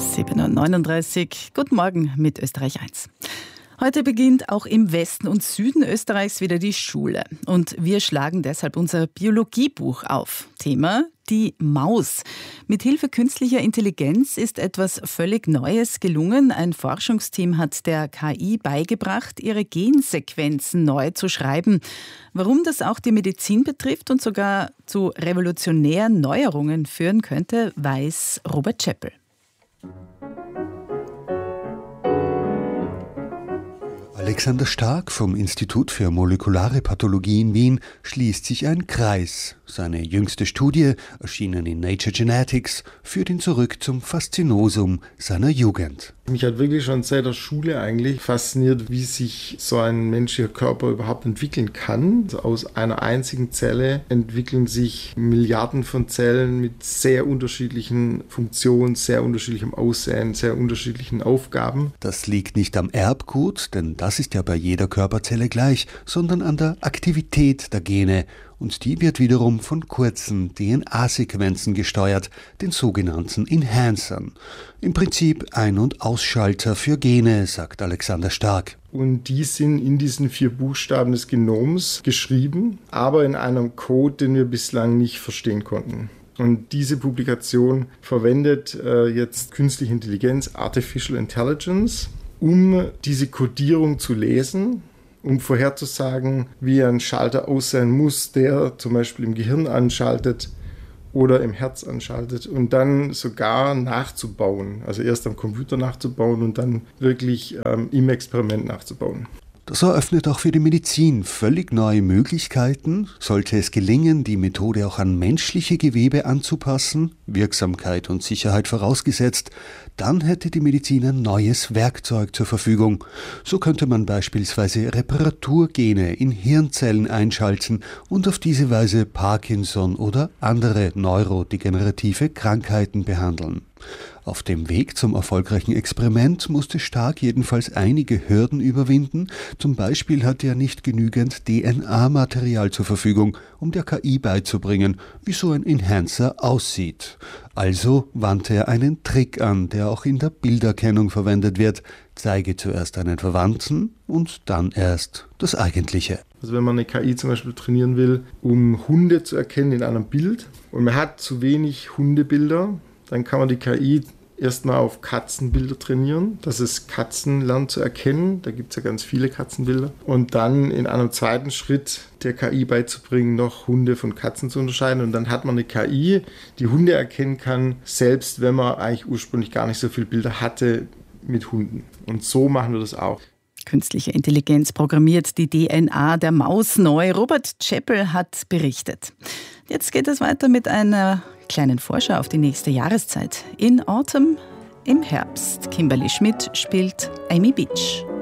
7:39 Uhr. Guten Morgen mit Österreich 1. Heute beginnt auch im Westen und Süden Österreichs wieder die Schule. Und wir schlagen deshalb unser Biologiebuch auf. Thema: die Maus. Mithilfe künstlicher Intelligenz ist etwas völlig Neues gelungen. Ein Forschungsteam hat der KI beigebracht, ihre Gensequenzen neu zu schreiben. Warum das auch die Medizin betrifft und sogar zu revolutionären Neuerungen führen könnte, weiß Robert Czeppel. Alexander Stark vom Institut für molekulare Pathologie in Wien schließt sich ein Kreis. Seine jüngste Studie, erschienen in Nature Genetics, führt ihn zurück zum Faszinosum seiner Jugend. Mich hat wirklich schon seit der Schule eigentlich fasziniert, wie sich so ein menschlicher Körper überhaupt entwickeln kann. Also aus einer einzigen Zelle entwickeln sich Milliarden von Zellen mit sehr unterschiedlichen Funktionen, sehr unterschiedlichem Aussehen, sehr unterschiedlichen Aufgaben. Das liegt nicht am Erbgut, denn das ist ja bei jeder Körperzelle gleich, sondern an der Aktivität der Gene. Und die wird wiederum von kurzen DNA-Sequenzen gesteuert, den sogenannten Enhancern. Im Prinzip Ein- und Ausschalter für Gene, sagt Alexander Stark. Und die sind in diesen 4 Buchstaben des Genoms geschrieben, aber in einem Code, den wir bislang nicht verstehen konnten. Und diese Publikation verwendet jetzt künstliche Intelligenz, Artificial Intelligence, um diese Codierung zu lesen, um vorherzusagen, wie ein Schalter aussehen muss, der zum Beispiel im Gehirn anschaltet oder im Herz anschaltet und dann sogar nachzubauen. Also erst am Computer nachzubauen und dann wirklich im Experiment nachzubauen. Das eröffnet auch für die Medizin völlig neue Möglichkeiten. Sollte es gelingen, die Methode auch an menschliche Gewebe anzupassen, Wirksamkeit und Sicherheit vorausgesetzt, dann hätte die Medizin ein neues Werkzeug zur Verfügung. So könnte man beispielsweise Reparaturgene in Hirnzellen einschalten und auf diese Weise Parkinson oder andere neurodegenerative Krankheiten behandeln. Auf dem Weg zum erfolgreichen Experiment musste Stark jedenfalls einige Hürden überwinden. Zum Beispiel hatte er nicht genügend DNA-Material zur Verfügung, um der KI beizubringen, wie so ein Enhancer aussieht. Also wandte er einen Trick an, der auch in der Bilderkennung verwendet wird. Zeige zuerst einen Verwandten und dann erst das Eigentliche. Also wenn man eine KI zum Beispiel trainieren will, um Hunde zu erkennen in einem Bild und man hat zu wenig Hundebilder, dann kann man die KI erstmal auf Katzenbilder trainieren, dass es Katzen lernt zu erkennen. Da gibt es ja ganz viele Katzenbilder. Und dann in einem zweiten Schritt der KI beizubringen, noch Hunde von Katzen zu unterscheiden. Und dann hat man eine KI, die Hunde erkennen kann, selbst wenn man eigentlich ursprünglich gar nicht so viele Bilder hatte mit Hunden. Und so machen wir das auch. Künstliche Intelligenz programmiert die DNA der Maus neu. Robert Czeppel hat berichtet. Jetzt geht es weiter mit einer kleinen Vorschau auf die nächste Jahreszeit. In Autumn, im Herbst. Kimberly Schmidt spielt Amy Beach.